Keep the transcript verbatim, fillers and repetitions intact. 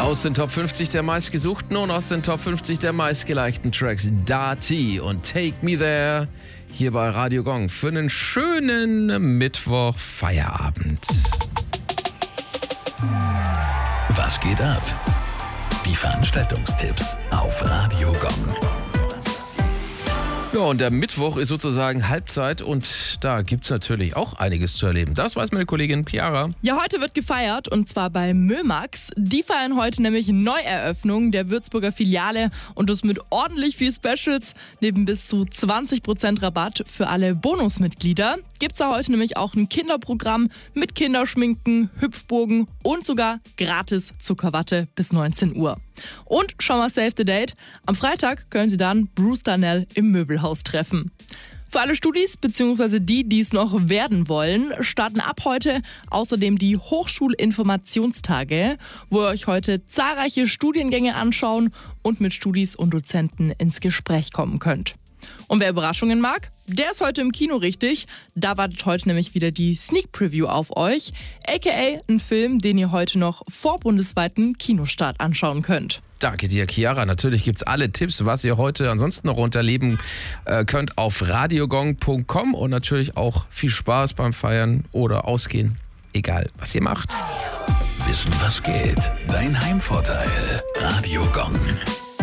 Aus den Top fünfzig der meistgesuchten und aus den Top fünfzig der meistgelikten Tracks Dati und Take Me There hier bei Radio Gong für einen schönen Mittwoch-Feierabend. Was geht ab? Die Veranstaltungstipps auf Radio Gong. Ja, und der Mittwoch ist sozusagen Halbzeit und da gibt's natürlich auch einiges zu erleben. Das weiß meine Kollegin Chiara. Ja, heute wird gefeiert und zwar bei Mömax. Die feiern heute nämlich Neueröffnung der Würzburger Filiale und das mit ordentlich viel Specials. Neben bis zu zwanzig Prozent Rabatt für alle Bonusmitglieder gibt's da heute nämlich auch ein Kinderprogramm mit Kinderschminken, Hüpfbogen und sogar gratis Zuckerwatte bis neunzehn Uhr. Und schon mal save the date. Am Freitag könnt ihr dann Bruce Darnell im Möbelhaus treffen. Für alle Studis bzw. die, die es noch werden wollen, starten ab heute außerdem die Hochschulinformationstage, wo ihr euch heute zahlreiche Studiengänge anschauen und mit Studis und Dozenten ins Gespräch kommen könnt. Und wer Überraschungen mag, der ist heute im Kino richtig. Da wartet heute nämlich wieder die Sneak Preview auf euch, aka ein Film, den ihr heute noch vor bundesweiten Kinostart anschauen könnt. Danke dir, Chiara. Natürlich gibt's alle Tipps, was ihr heute ansonsten noch unterleben äh, könnt auf radiogong punkt com und natürlich auch viel Spaß beim Feiern oder Ausgehen, egal was ihr macht. Wissen, was geht? Dein Heimvorteil. Radio Gong.